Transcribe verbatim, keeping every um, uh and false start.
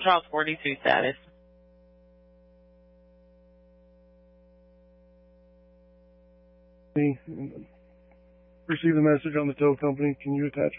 Charles forty-two status. Receive the message on the tow company. Can you attach